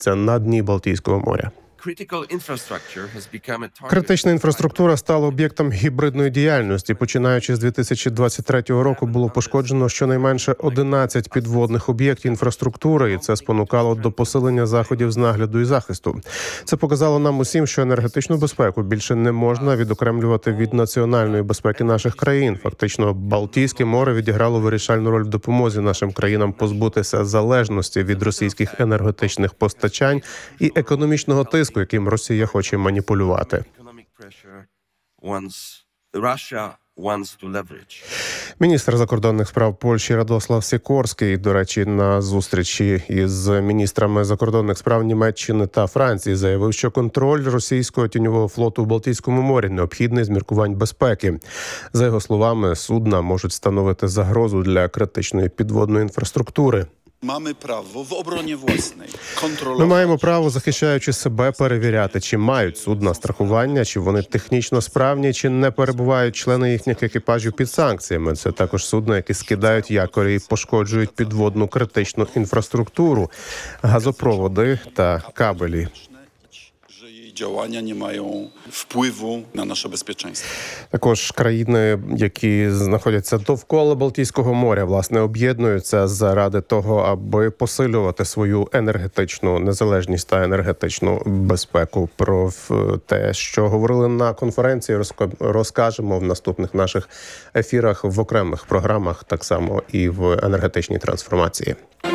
знаходяться на дні Балтійського моря. Критична інфраструктура стала об'єктом гібридної діяльності. Починаючи з 2023 року було пошкоджено щонайменше 11 підводних об'єктів інфраструктури, і це спонукало до посилення заходів з нагляду і захисту. Це показало нам усім, що енергетичну безпеку більше не можна відокремлювати від національної безпеки наших країн. Фактично, Балтійське море відіграло вирішальну роль в допомозі нашим країнам позбутися залежності від російських енергетичних постачань і економічного тиску, яким Росія хоче маніпулювати. Міністр закордонних справ Польщі Радослав Сікорський, до речі, на зустрічі із міністрами закордонних справ Німеччини та Франції заявив, що контроль російського тіньового флоту у Балтійському морі необхідний з міркувань безпеки. За його словами, судна можуть становити загрозу для критичної підводної інфраструктури. Ми маємо право, захищаючи себе, перевіряти, чи мають судна страхування, чи вони технічно справні, чи не перебувають члени їхніх екіпажів під санкціями. Це також судна, які скидають якорі і пошкоджують підводну критичну інфраструктуру, газопроводи та кабелі. Działania nie mają wpływu na nasze bezpieczeństwo. Також країни, які знаходяться довкола Балтійського моря, власне, об'єднуються заради того, аби посилювати свою енергетичну незалежність та енергетичну безпеку. Про те, що говорили на конференції, розкажемо в наступних наших ефірах в окремих програмах, так само і в енергетичній трансформації.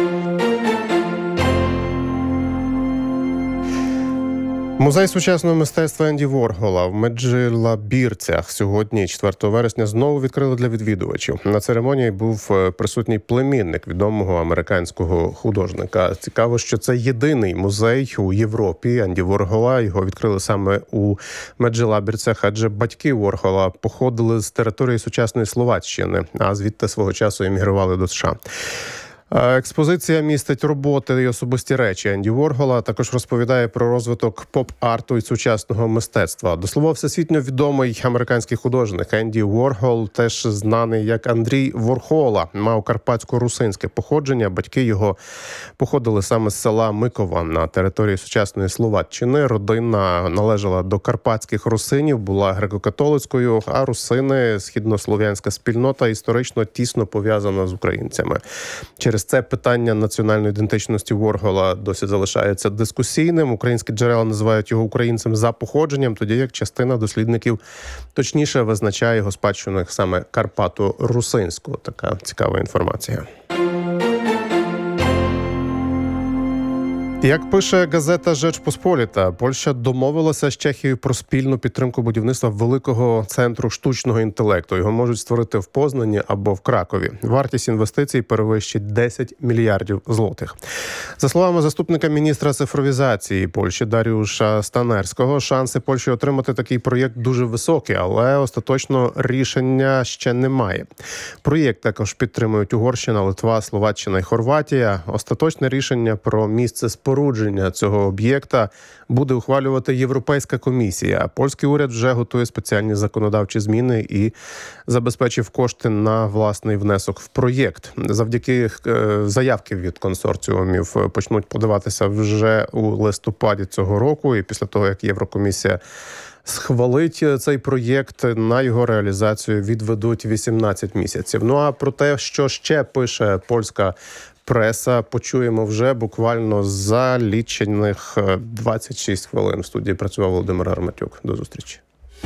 Музей сучасного мистецтва Енді Ворхола в Меджлабірцях сьогодні, 4 вересня, знову відкрили для відвідувачів. На церемонії був присутній племінник відомого американського художника. Цікаво, що це єдиний музей у Європі Енді Ворхола. Його відкрили саме у Меджлабірцях, адже батьки Ворхола походили з території сучасної Словаччини, а звідти свого часу емігрували до США. Експозиція містить роботи і особисті речі Енді Ворхола, також розповідає про розвиток поп-арту і сучасного мистецтва. До слова, всесвітньо відомий американський художник Енді Ворхол, теж знаний як Андрій Ворхола, мав карпатсько-русинське походження. Батьки його походили саме з села Микова на території сучасної Словаччини. Родина належала до карпатських русинів, була греко-католицькою, а русини, східнослов'янська спільнота, історично тісно пов'язана з українцями. Через це питання національної ідентичності Ворхола досі залишається дискусійним. Українські джерела називають його українцем за походженням, тоді як частина дослідників точніше визначає його спадщину саме карпато-русинську. Така цікава інформація. Як пише газета «Жечпосполіта», Польща домовилася з Чехією про спільну підтримку будівництва великого центру штучного інтелекту. Його можуть створити в Познані або в Кракові. Вартість інвестицій перевищить 10 мільярдів злотих. За словами заступника міністра цифровізації Польщі Даріуша Станерського, шанси Польщі отримати такий проєкт дуже високі, але остаточно рішення ще немає. Проєкт також підтримують Угорщина, Литва, Словаччина і Хорватія. Остаточне рішення про місце спорудження цього об'єкта буде ухвалювати Європейська комісія. А польський уряд вже готує спеціальні законодавчі зміни і забезпечив кошти на власний внесок в проєкт. Завдяки заявки від консорціумів почнуть подаватися вже у листопаді цього року. І після того, як Єврокомісія схвалить цей проєкт, на його реалізацію відведуть 18 місяців. Ну а про те, що ще пише польська преса, почуємо вже буквально за лічених 26 хвилин. В студії працював Володимир Гарматюк. До зустрічі.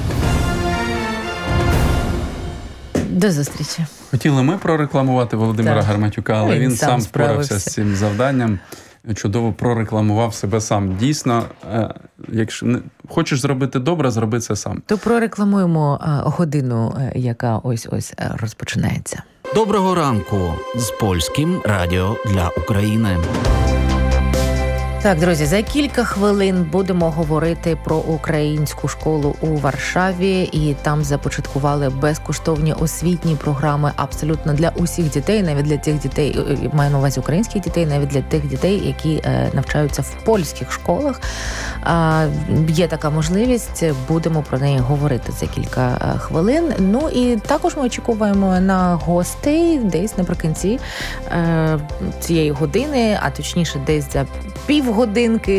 До зустрічі. Хотіли ми прорекламувати Володимира Гарматюка, але він сам впорався з цим завданням. Чудово прорекламував себе сам. Дійсно, якщо не хочеш зробити добре, зроби це сам. То прорекламуємо годину, яка ось-ось розпочинається. Доброго ранку з Польським радіо для України. Так, друзі, за кілька хвилин будемо говорити про українську школу у Варшаві. І там започаткували безкоштовні освітні програми абсолютно для усіх дітей, навіть для тих дітей, маю на увазі українських дітей, навіть для тих дітей, які навчаються в польських школах. Є така можливість, будемо про неї говорити за кілька хвилин. Ну і також ми очікуємо на гостей десь наприкінці цієї години, а точніше десь за пів півгодинки